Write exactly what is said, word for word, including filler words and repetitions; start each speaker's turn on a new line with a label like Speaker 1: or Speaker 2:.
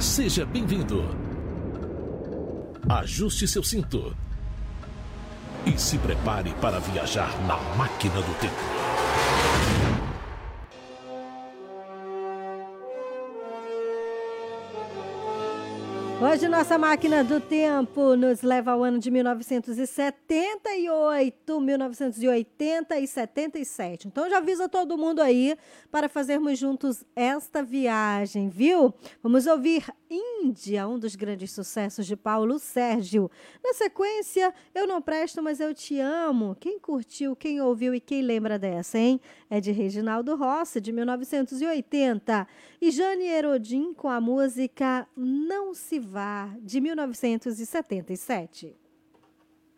Speaker 1: Seja bem-vindo. Ajuste seu cinto e se prepare para viajar na máquina do tempo.
Speaker 2: Hoje nossa máquina do tempo nos leva ao ano de mil novecentos e setenta e oito, mil novecentos e oitenta e setenta e sete. Então já avisa todo mundo aí para fazermos juntos esta viagem, viu? Vamos ouvir Índia, um dos grandes sucessos de Paulo Sérgio. Na sequência, Eu Não Presto, Mas Eu Te Amo. Quem curtiu, quem ouviu e quem lembra dessa, hein? É de Reginaldo Rossi, de mil novecentos e oitenta. E Jane Herodin com a música Não Se Vá, de mil novecentos e setenta e sete.